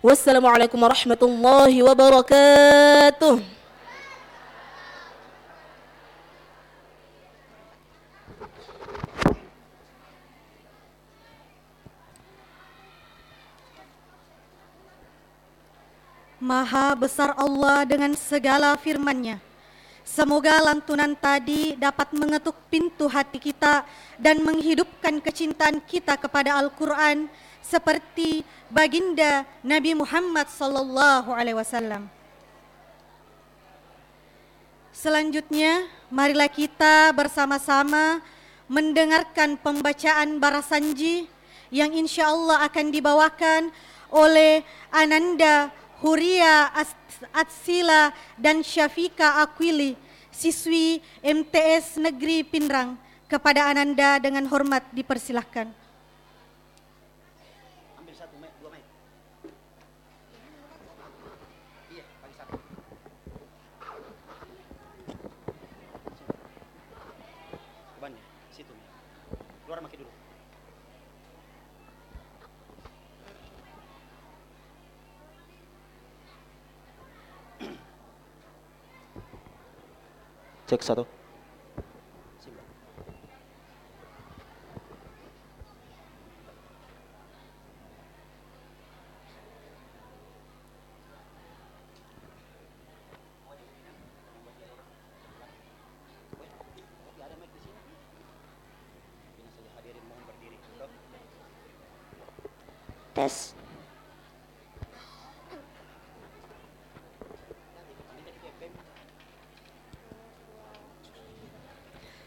Wassalamualaikum warahmatullahi wabarakatuh. Maha besar Allah dengan segala firman-Nya. Semoga lantunan tadi dapat mengetuk pintu hati kita dan menghidupkan kecintaan kita kepada Al-Quran seperti baginda Nabi Muhammad SAW. Selanjutnya, marilah kita bersama-sama mendengarkan pembacaan Barasanji yang insya Allah akan dibawakan oleh Ananda Huria Atsila dan Syafika Akwili, siswi MTS Negeri Pinrang. Kepada Ananda dengan hormat dipersilahkan. Ambil satu, dua mic. Iya, bagi satu. Bebannya, situ. Keluar maki dulu. Cek satu. Tes.